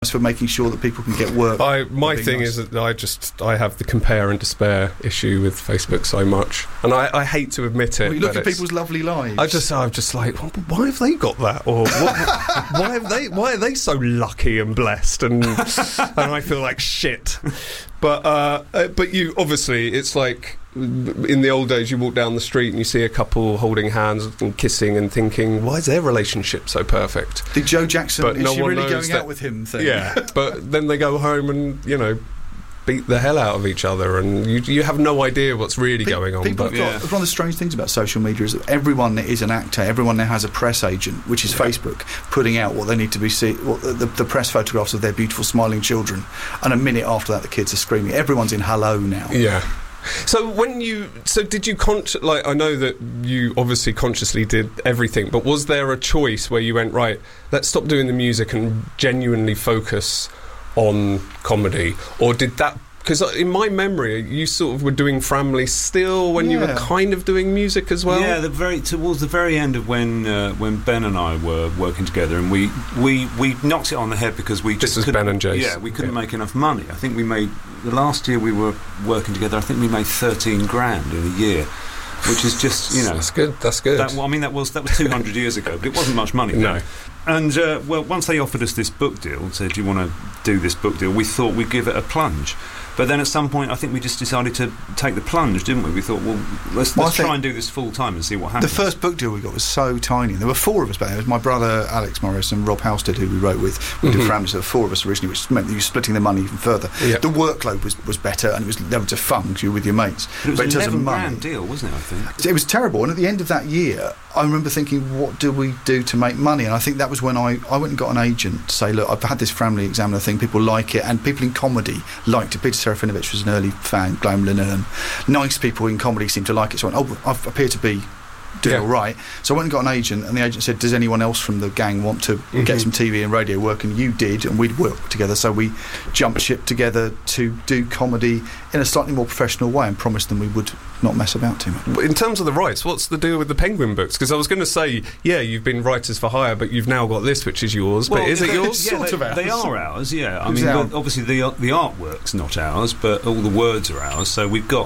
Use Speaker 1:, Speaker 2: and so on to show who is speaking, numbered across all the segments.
Speaker 1: for making sure that people can get work.
Speaker 2: My thing is that I have the compare and despair issue with Facebook so much, and I hate to admit it.
Speaker 1: Well, you look at people's lovely lives.
Speaker 2: I'm just like, why have they got that? Or why are they so lucky and blessed? And I feel like shit. But you obviously, it's like in the old days, you walk down the street and you see a couple holding hands and kissing and thinking, why is their relationship so perfect?
Speaker 1: The Joe Jackson,
Speaker 2: but
Speaker 1: is
Speaker 2: no
Speaker 1: she
Speaker 2: one
Speaker 1: really
Speaker 2: knows
Speaker 1: going out with him thing?
Speaker 2: Yeah, but then they go home and, beat the hell out of each other, and you have no idea what's really going on.
Speaker 1: One of the strange things about social media is that everyone is an actor, everyone now has a press agent, which is Facebook, putting out what they need to be the press photographs of their beautiful smiling children, and a minute after that the kids are screaming. Everyone's in hello now.
Speaker 2: Yeah. So did you I know that you obviously consciously did everything, but was there a choice where you went, right, let's stop doing the music and genuinely focus on comedy? Or did that, because in my memory you sort of were doing Framley still when you were kind of doing music as well?
Speaker 3: Yeah, towards the very end of when Ben and I were working together, and we knocked it on the head because we just
Speaker 2: Ben and Jace.
Speaker 3: Yeah, we couldn't make enough money. I think we made, the last year we were working together, I think we made 13 grand in a year, which is just,
Speaker 2: That's good.
Speaker 3: That was 200 years ago, but it wasn't much money then.
Speaker 2: No.
Speaker 3: And once they offered us this book deal and said, do you want to do this book deal, we thought we'd give it a plunge. But then at some point I think we just decided to take the plunge, didn't we? We thought, let's try and do this full time and see what happens.
Speaker 1: The first book deal we got was so tiny. There were four of us back then. It was my brother Alex Morris and Rob Halstead, who we wrote with. We did Framley, so there were four of us originally, which meant that you were splitting the money even further. Yeah. The workload was better, and it was level to fun because you were with your mates.
Speaker 3: But it was an 11 grand deal, wasn't it, I think?
Speaker 1: It was terrible, and at the end of that year I remember thinking, what do we do to make money? And I think that was when I went and got an agent to say, look, I've had this Framley Examiner thing, people like it, and people in comedy liked it. Peter Serafinovich was an early fan, Graham Linehan, nice people in comedy seemed to like it, so I went, I appear to be doing all right. So I went and got an agent, and the agent said, does anyone else from the gang want to get some TV and radio work? And you did, and we'd work together, so we jumped ship together to do comedy in a slightly more professional way and promised them we would not mess about too much.
Speaker 2: In terms of the rights, what's the deal with the Penguin books? Because I was going to say, you've been writers for hire, but you've now got this, which is yours. But is it yours?
Speaker 3: Yeah, they are ours. Yeah, I mean, obviously the artwork's not ours, but all the words are ours. So we've got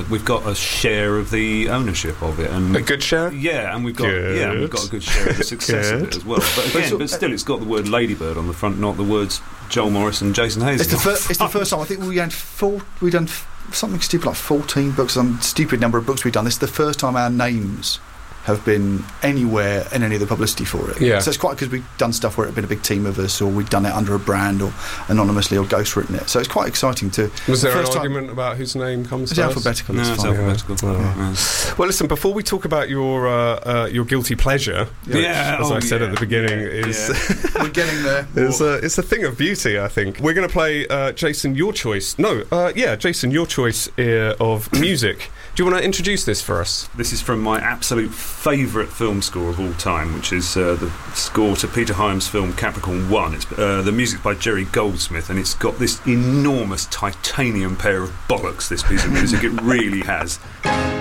Speaker 3: a share of the ownership of it, and
Speaker 2: a good share.
Speaker 3: Yeah, and we've got a good share of the success of it as well. But still, it's got the word Ladybird on the front, not the words Joel Morris and Jason Hayes.
Speaker 1: It's the first time I think we've done something stupid like 14 books, some stupid number of books we've done. This is the first time our names have been anywhere in any of the publicity for it. Yeah. So it's quite, because we've done stuff where it had been a big team of us, or we've done it under a brand or anonymously or ghostwritten it. So it's quite exciting to...
Speaker 2: Was there an argument about whose name comes first?
Speaker 1: It's alphabetical.
Speaker 3: No, it's alphabetical.
Speaker 2: Well, listen, before we talk about your guilty pleasure, as I said at the beginning,
Speaker 1: we're getting there.
Speaker 2: It's a thing of beauty, I think. We're going to play Jason, your choice. Jason, your choice of music. Do you want to introduce this for us?
Speaker 3: This is from my absolute favourite film score of all time, which is the score to Peter Hyams' film Capricorn 1. It's the music's by Jerry Goldsmith, and it's got this enormous titanium pair of bollocks, this piece of music. It really has.